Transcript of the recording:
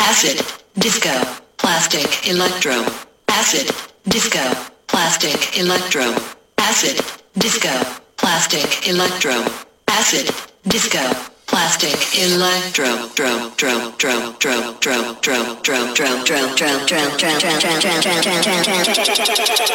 acid, disco, plastic, electro, acid, disco, plastic, electro, acid, disco, plastic, electro, acid, disco, plastic, electro, dro, dro, dro, dro, dro, dro, dro, dro, dro, dro, dro, dro, dro, dro, dro, dro, dro, dro,